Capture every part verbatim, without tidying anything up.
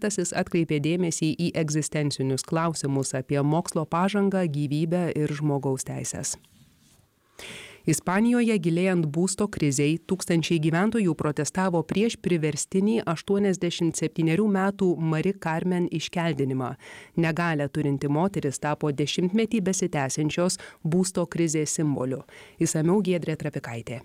šešioliktasis atkreipė dėmesį į egzistencinius klausimus apie mokslo pažangą, gyvybę ir žmogaus teises. Ispanijoje gilėjant būsto krizei tūkstančiai gyventojų protestavo prieš priverstinį aštuoniasdešimt septynerių metų Mari Carmen iškeldinimą. Negalią turinti moteris tapo dešimtmetį besitęsiančios būsto krizės simboliu. Išsamiau Giedrė Trapikaitė.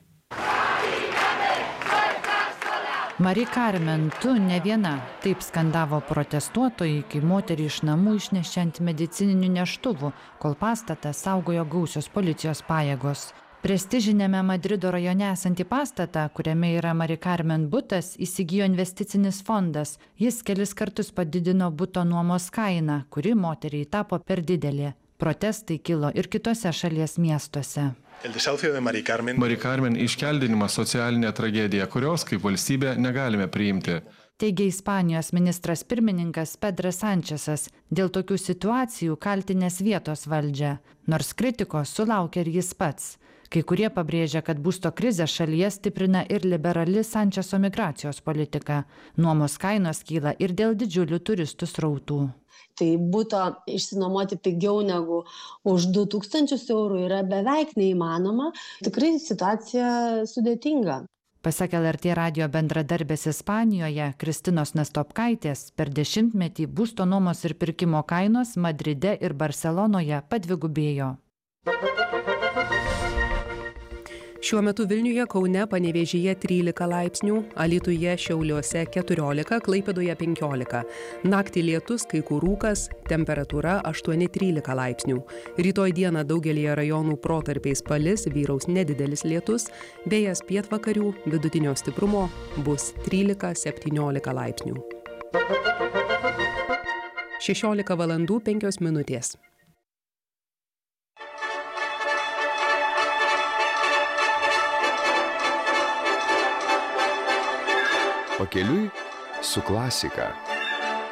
Mari Carmen, tu ne viena. Taip skandavo protestuotojai, kai moterį iš namų išnešė ant medicininių neštuvų, kol pastatą saugojo gausios policijos pajėgos. Prestižinėme Madrido rajone esantį pastatą, kuriame yra Mari Carmen butas, įsigijo investicinis fondas. Jis kelis kartus padidino buto nuomos kainą, kuri moteriai tapo per didelė. Protestai kilo ir kitose šalies miestuose. Mari Carmen iškeldinimas socialinė tragedija, kurios kaip valstybė negalime priimti. Teigia Ispanijos ministras pirmininkas Pedras Sančesas, dėl tokių situacijų kaltinęs vietos valdžią, nors kritikos sulaukė ir jis pats. Kai kurie pabrėžia, kad būsto krizę šalyje stiprina ir liberali Sančeso migracijos politika. Nuomos kainos kyla ir dėl didžiulių turistų srautų. Tai buto išsinuomoti pigiau negu už du tūkstančius eurų yra beveik neįmanoma. Tikrai situacija sudėtinga. Pasak L R T radijo bendradarbės Ispanijoje, Kristinos Nastopkaitės, per dešimtmetį būsto nuomos ir pirkimo kainos Madride ir Barselonoje padvigubėjo. Šiuo metu Vilniuje, Kaune, Panevėžyje trylika laipsnių, Alytuje, Šiauliuose keturiolika, Klaipėdoje penkiolika. Naktį lietus, kai kur rūkas, temperatūra aštuoni trylika laipsnių. Rytoj dieną daugelyje rajonų protarpiais palis, vyraus nedidelis lietus, vėjas pietvakarių, vidutinio stiprumo bus trylika septyniolika laipsnių. šešiolika valandų penkios minutės. Pakeliui su klasika.